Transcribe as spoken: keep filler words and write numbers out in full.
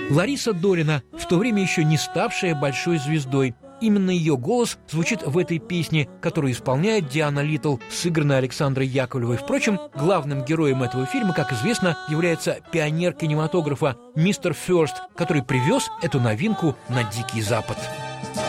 Лариса Долина, в то время еще не ставшая большой звездой. Именно ее голос звучит в этой песне, которую исполняет Диана Литл, сыгранная Александрой Яковлевой. Впрочем, главным героем этого фильма, как известно, является пионер кинематографа мистер Фёрст, который привез эту новинку на Дикий Запад.